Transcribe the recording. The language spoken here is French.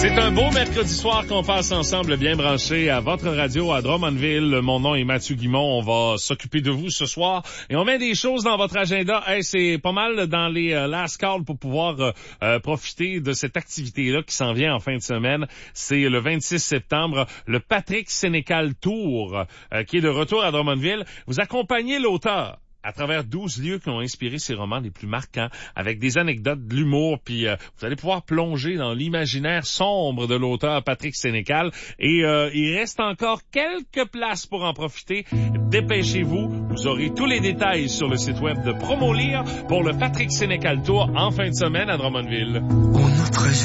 C'est un beau mercredi soir qu'on passe ensemble bien branché à votre radio à Drummondville. Mon nom est Mathieu Guimont. On va s'occuper de vous ce soir et on met des choses dans votre agenda. Hey, c'est pas mal dans les last calls pour pouvoir profiter de cette activité-là qui s'en vient en fin de semaine. C'est le 26 septembre, le Patrick Sénécal Tour qui est de retour à Drummondville. Vous accompagnez l'auteur à travers 12 lieux qui ont inspiré ses romans les plus marquants, avec des anecdotes, de l'humour, puis vous allez pouvoir plonger dans l'imaginaire sombre de l'auteur Patrick Sénécal. Et il reste encore quelques places pour en profiter. Dépêchez-vous, vous aurez tous les détails sur le site web de Promolire pour le Patrick Sénécal Tour en fin de semaine à Drummondville.